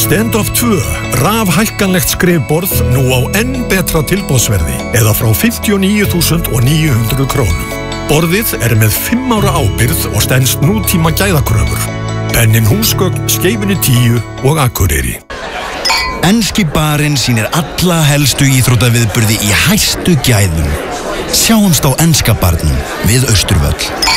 Standoff 2, rafhækkanlegt skrifborð nú á enn betra tilboðsverði eða frá 59.900 krónum. Borðið með 5 ára ábyrgð og stenst nútíma gæðakröfur. Pennin Húsgögn, Skeifunni 10 og Akureyri. Enski barinn sýnir alla helstu íþróttaviðburði í hæstu gæðum. Sjáumst á Enska barnum við Austurvöll.